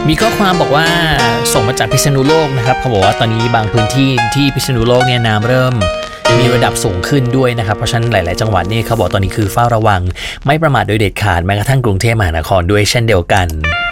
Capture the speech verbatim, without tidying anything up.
มีข้อความบอกว่าส่งมาจากพิษณุโลกนะครับเขาบอกว่าตอนนี้บางพื้นที่ที่พิษณุโลกเนี่ยน้ำเริ่มมีระดับสูงขึ้นด้วยนะครับเพราะฉะนั้นหลายๆจังหวัดนี่เขาบอกตอนนี้คือเฝ้าระวังไม่ประมาทโดยเด็ดขาดแม้กระทั่งกรุงเทพมหานครด้วยเช่นเดียวกัน